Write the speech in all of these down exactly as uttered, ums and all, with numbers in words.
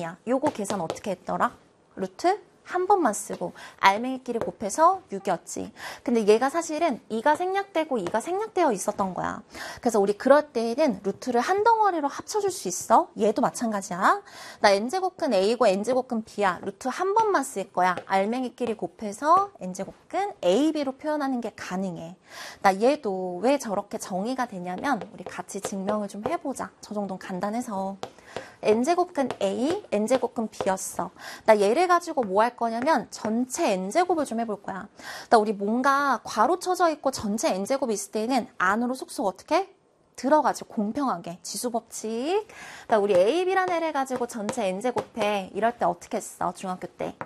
n이야. 요거 계산 어떻게 했더라? 루트 한 번만 쓰고 알맹이끼리 곱해서 육이었지. 근데 얘가 사실은 이가 생략되고 이가 생략되어 있었던 거야. 그래서 우리 그럴 때에는 루트를 한 덩어리로 합쳐줄 수 있어. 얘도 마찬가지야. 나 n제곱근 a고 n제곱근 b야. 루트 한 번만 쓸 거야. 알맹이끼리 곱해서 n제곱근 에이비로 표현하는 게 가능해. 나 얘도 왜 저렇게 정의가 되냐면 우리 같이 증명을 좀 해보자. 저 정도는 간단해서. n제곱근 A, n제곱근 B였어. 나 얘를 가지고 뭐 할 거냐면 전체 n제곱을 좀 해볼 거야. 나 우리 뭔가 괄호 쳐져 있고 전체 n제곱이 있을 때는 안으로 속속 어떻게? 들어가지고 공평하게 지수법칙. 나 우리 A, B라는 애를 가지고 전체 n제곱해. 이럴 때 어떻게 했어? 중학교 때.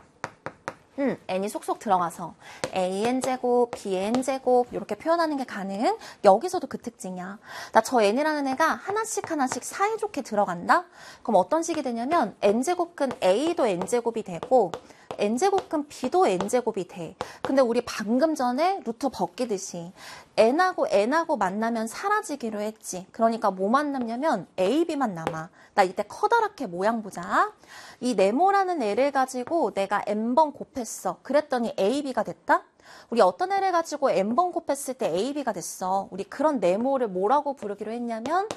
음, n이 속속 들어가서 a-n제곱, b-n제곱 이렇게 표현하는 게 가능. 여기서도 그 특징이야. 나 저 n이라는 애가 하나씩 하나씩 사이좋게 들어간다? 그럼 어떤 식이 되냐면 n제곱근 a도 n제곱이 되고 n제곱근 b도 n제곱이 돼. 근데 우리 방금 전에 루트 벗기듯이 n하고 n하고 만나면 사라지기로 했지. 그러니까 뭐 만남냐면 a, b만 남아. 나 이때 커다랗게 모양 보자. 이 네모라는 애를 가지고 내가 n번 곱했어. 그랬더니 a, b가 됐다? 우리 어떤 애를 가지고 n번 곱했을 때 a, b가 됐어. 우리 그런 네모를 뭐라고 부르기로 했냐면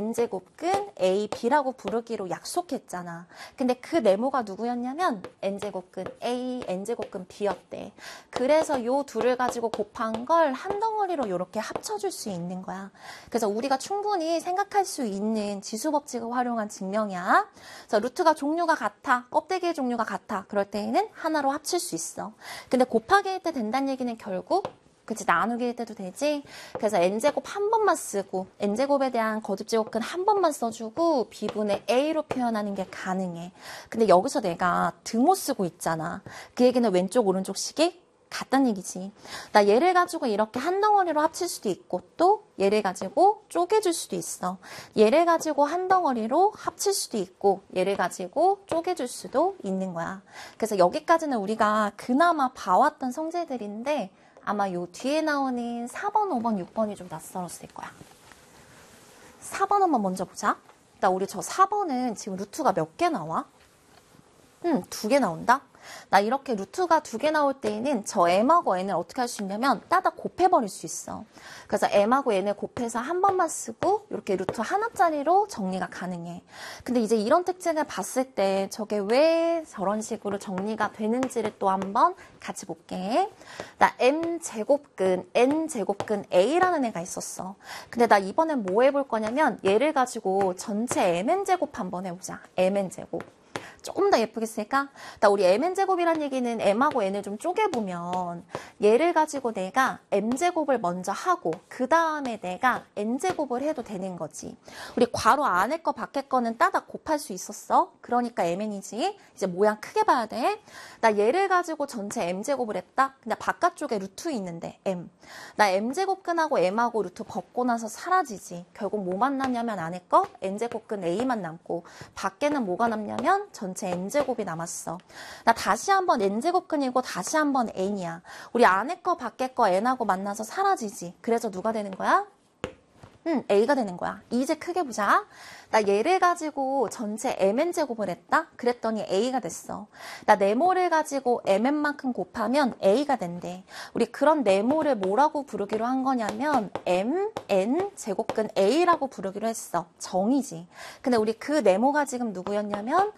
n제곱근 a, b라고 부르기로 약속했잖아. 근데 그 네모가 누구였냐면 n제곱근 a, n제곱근 b였대. 그래서 요 둘을 가지고 곱한 걸 한 덩어리로 이렇게 합쳐줄 수 있는 거야. 그래서 우리가 충분히 생각할 수 있는 지수법칙을 활용한 증명이야. 그래서 루트가 종류가 같아. 껍데기의 종류가 같아. 그럴 때에는 하나로 합칠 수 있어. 근데 곱하기일 때 된다는 얘기는 결국 그치 나누기일 때도 되지. 그래서 n제곱 한 번만 쓰고 n제곱에 대한 거듭제곱근 한 번만 써주고 b분의 a로 표현하는 게 가능해. 근데 여기서 내가 등호 쓰고 있잖아. 그 얘기는 왼쪽 오른쪽 식이 같다는 얘기지. 나 얘를 가지고 이렇게 한 덩어리로 합칠 수도 있고 또 얘를 가지고 쪼개줄 수도 있어. 얘를 가지고 한 덩어리로 합칠 수도 있고 얘를 가지고 쪼개줄 수도 있는 거야. 그래서 여기까지는 우리가 그나마 봐왔던 성질들인데 아마 요 뒤에 나오는 사 번, 오 번, 육 번이 좀 낯설었을 거야. 사 번 한번 먼저 보자. 나 우리 저 사 번은 지금 루트가 몇 개 나와? 음, 두 개 나온다? 나 이렇게 루트가 두 개 나올 때에는 저 m하고 n을 어떻게 할 수 있냐면 따다 곱해버릴 수 있어. 그래서 m하고 n을 곱해서 한 번만 쓰고 이렇게 루트 하나짜리로 정리가 가능해. 근데 이제 이런 특징을 봤을 때 저게 왜 저런 식으로 정리가 되는지를 또 한번 같이 볼게. 나 m제곱근, n제곱근 a라는 애가 있었어. 근데 나 이번엔 뭐 해볼 거냐면 얘를 가지고 전체 mn제곱 한번 해보자. mn제곱. 조금 더 예쁘게 쓸까? 나 우리 mn제곱이란 얘기는 m하고 n을 좀 쪼개보면 얘를 가지고 내가 m제곱을 먼저 하고 그 다음에 내가 n제곱을 해도 되는 거지. 우리 괄호 안에 거 밖에 거는 따다 곱할 수 있었어. 그러니까 mn이지. 이제 모양 크게 봐야 돼. 나 얘를 가지고 전체 m제곱을 했다. 그냥 바깥쪽에 루트 있는데 m. 나 m제곱근하고 m하고 루트 벗고 나서 사라지지. 결국 뭐만 남냐면 안에 거 n제곱근 a만 남고 밖에는 뭐가 남냐면 전체 n제곱이 남았어. 나 다시 한번 n제곱근이고 다시 한번 n이야. 우리 안에 거 밖에 거 n하고 만나서 사라지지. 그래서 누가 되는 거야? 음, a가 되는 거야. 이제 크게 보자. 나 얘를 가지고 전체 mn제곱을 했다? 그랬더니 a가 됐어. 나 네모를 가지고 mn만큼 곱하면 a가 된대. 우리 그런 네모를 뭐라고 부르기로 한 거냐면 m, n, 제곱근 a라고 부르기로 했어. 정이지. 근데 우리 그 네모가 지금 누구였냐면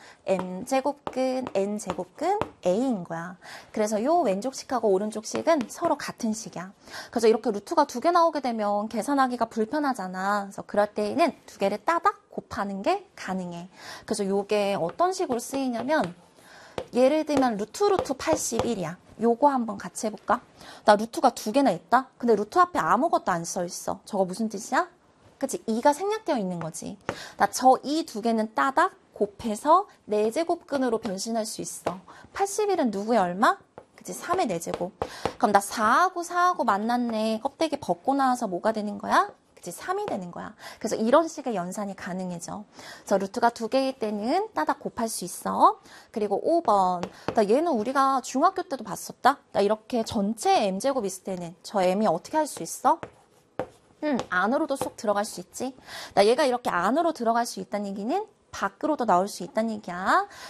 m제곱근, n제곱근 a인 거야. 그래서 요 왼쪽 식하고 오른쪽 식은 서로 같은 식이야. 그래서 이렇게 루트가 두 개 나오게 되면 계산하기가 불편하잖아. 그래서 그럴 때에는 두 개를 따닥 곱하는 게 가능해. 그래서 요게 어떤 식으로 쓰이냐면 예를 들면 루트 루트 팔십일이야. 요거 한번 같이 해볼까? 나 루트가 두 개나 있다? 근데 루트 앞에 아무것도 안 써 있어. 저거 무슨 뜻이야? 그치? 이가 생략되어 있는 거지. 나 저 이 두 개는 따닥 곱해서 네 제곱근으로 변신할 수 있어. 팔십일은 누구의 얼마? 그치? 삼의 네 제곱. 그럼 나 사하고 사하고 만났네. 껍데기 벗고 나와서 뭐가 되는 거야? 그치? 삼이 되는 거야. 그래서 이런 식의 연산이 가능해져. 그래서 루트가 두 개일 때는 따닥 곱할 수 있어. 그리고 오 번. 나 얘는 우리가 중학교 때도 봤었다. 나 이렇게 전체 m제곱 있을 때는 저 m이 어떻게 할 수 있어? 음, 안으로도 쏙 들어갈 수 있지. 나 얘가 이렇게 안으로 들어갈 수 있다는 얘기는 밖으로도 나올 수 있다는 얘기야.